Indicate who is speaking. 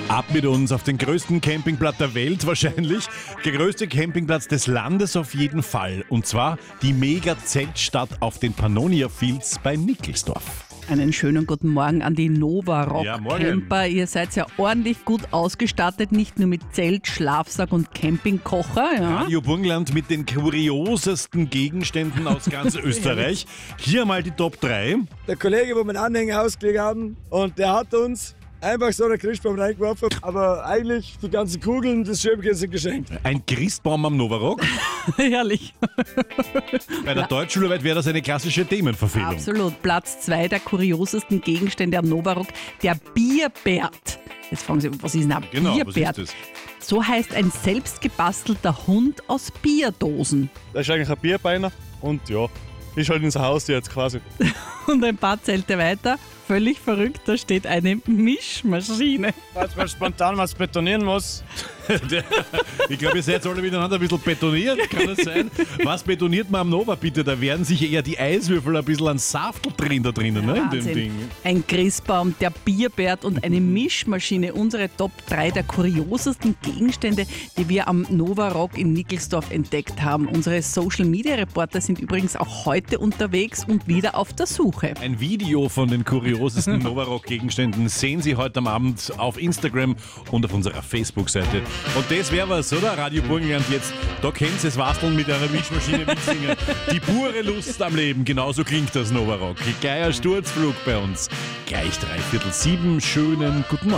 Speaker 1: Ab mit uns auf den größten Campingplatz der Welt wahrscheinlich. Der größte Campingplatz des Landes auf jeden Fall. Und zwar die Mega-Zeltstadt auf den Pannonia Fields bei Nickelsdorf.
Speaker 2: Einen schönen guten Morgen an die Novarock
Speaker 1: Ja, morgen.
Speaker 2: Camper. Ihr seid ja ordentlich gut ausgestattet, nicht nur mit Zelt, Schlafsack und Campingkocher. Ja.
Speaker 1: Radio Burgenland mit den kuriosesten Gegenständen aus ganz Österreich. Hier mal die Top 3.
Speaker 3: Der Kollege, wo wir einen Anhänger ausgelegt haben, und der hat uns einfach so einen Christbaum reingeworfen. Aber eigentlich die ganzen Kugeln, das Schöpfchen sind geschenkt.
Speaker 1: Ein Christbaum am Novarock.
Speaker 2: Herrlich.
Speaker 1: Bei der Deutschschularbeit wäre das eine klassische Themenverfehlung.
Speaker 2: Absolut. Platz 2 der kuriosesten Gegenstände am Novarock, der Bierbärt. Jetzt fragen Sie, was ist denn ein
Speaker 1: Genau, was
Speaker 2: Bierbärt?
Speaker 1: ist das?
Speaker 2: So heißt ein selbstgebastelter Hund aus Bierdosen.
Speaker 4: Das ist eigentlich ein Bierbeiner und ja, ist halt unser Haustier jetzt quasi.
Speaker 2: Und ein paar Zelte weiter, völlig verrückt, da steht eine Mischmaschine.
Speaker 4: Falls man spontan was betonieren muss.
Speaker 1: Ich glaube, ihr seid alle miteinander ein bisschen betoniert, kann das sein? Was betoniert man am Nova bitte? Da werden sich eher die Eiswürfel ein bisschen an Saftel drehen da drinnen, ne, in dem
Speaker 2: Wahnsinn.
Speaker 1: Ding.
Speaker 2: Ein Christbaum, der Bierbärt und eine Mischmaschine. Unsere Top 3 der kuriosesten Gegenstände, die wir am Novarock in Nickelsdorf entdeckt haben. Unsere Social-Media-Reporter sind übrigens auch heute unterwegs und wieder auf der Suche.
Speaker 1: Ein Video von den kuriosesten Novarock-Gegenständen sehen Sie heute am Abend auf Instagram und auf unserer Facebook-Seite. Und das wäre was, oder? Radio Burgenland jetzt. Da können Sie es Wasteln mit einer Mischmaschine mitsingen. Die pure Lust am Leben. Genauso klingt das Novarock. Gleich ein Sturzflug bei uns. Gleich 6:45. Schönen guten Morgen.